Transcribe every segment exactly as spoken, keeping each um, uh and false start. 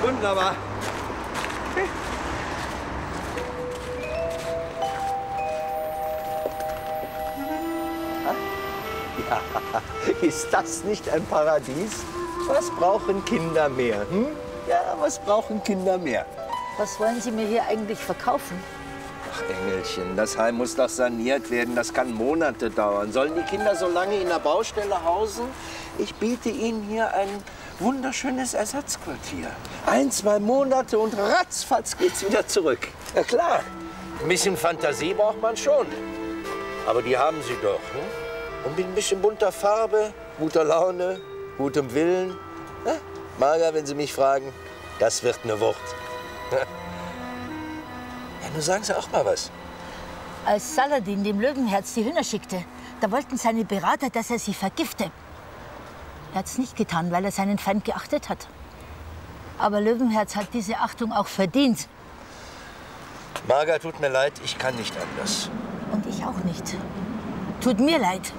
Wunderbar. Ja, ist das nicht ein Paradies? Was brauchen Kinder mehr? Hm? Ja, was brauchen Kinder mehr? Was wollen Sie mir hier eigentlich verkaufen? Ach, Engelchen, das Heim muss doch saniert werden. Das kann Monate dauern. Sollen die Kinder so lange in der Baustelle hausen? Ich biete Ihnen hier ein wunderschönes Ersatzquartier. Ein, zwei Monate und ratzfatz geht's wieder zurück. Ja klar, ein bisschen Fantasie braucht man schon. Aber die haben Sie doch. Hm? Und mit ein bisschen bunter Farbe, guter Laune, gutem Willen. Ja? Marga, wenn Sie mich fragen, das wird eine Wucht. Ja, nun sagen Sie auch mal was. Als Saladin dem Löwenherz die Hühner schickte, da wollten seine Berater, dass er sie vergifte. Er hat es nicht getan, weil er seinen Feind geachtet hat. Aber Löwenherz hat diese Achtung auch verdient. Marga, tut mir leid, ich kann nicht anders. Und ich auch nicht. Tut mir leid.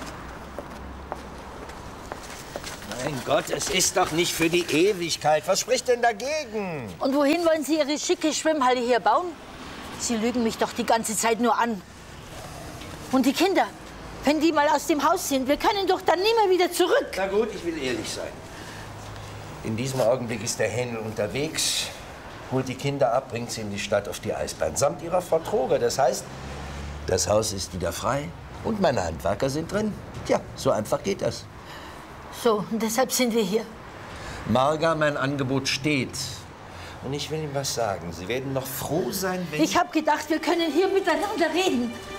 Mein Gott, es ist doch nicht für die Ewigkeit. Was spricht denn dagegen? Und wohin wollen Sie Ihre schicke Schwimmhalle hier bauen? Sie lügen mich doch die ganze Zeit nur an. Und die Kinder, wenn die mal aus dem Haus sind, wir können doch dann nie mehr wieder zurück. Na gut, ich will ehrlich sein. In diesem Augenblick ist der Händel unterwegs, holt die Kinder ab, bringt sie in die Stadt auf die Eisbahn, samt ihrer Frau Troger. Das heißt, das Haus ist wieder frei und meine Handwerker sind drin. Tja, so einfach geht das. So, und deshalb sind wir hier. Marga, mein Angebot steht. Und ich will Ihnen was sagen. Sie werden noch froh sein, wenn... Ich habe gedacht, wir können hier miteinander reden.